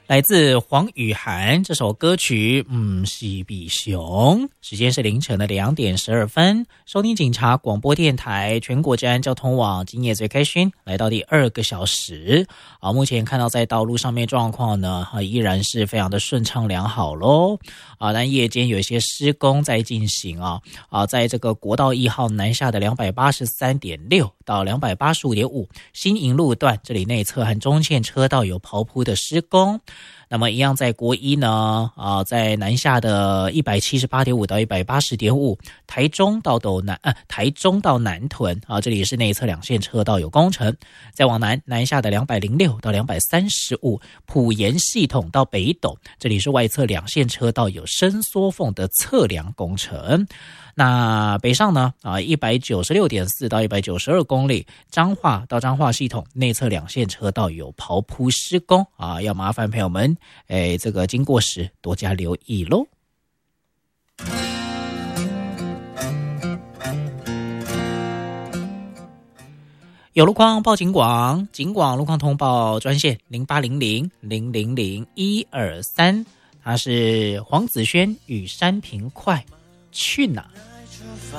来自黄雨涵这首歌曲，是比熊。时间是凌晨的2点12分，收听警察广播电台全国治安交通网，今夜最开心，来到第2个小时。目前看到在道路上面状况呢，依然是非常的顺畅良好咯。但夜间有一些施工在进行在这个国道1号南下的 283.6 到 285.5 新营路段，这里内侧和中线车道有刨铺的施工。那么一样在国一呢，在南下的 178.5 到 180.5 台中到南屯这里也是内侧2线车道有工程。再往南下的206到235埔盐系统到北斗，这里是外侧2线车道有伸缩缝的测量工程。那北上呢196.4 到192公里，彰化到彰化系统内侧2线车道有刨铺施工要麻烦朋友们这个经过时多加留意咯。有路况报警广，警广路况通报专线0800000123，它是黄子轩与山平快去哪？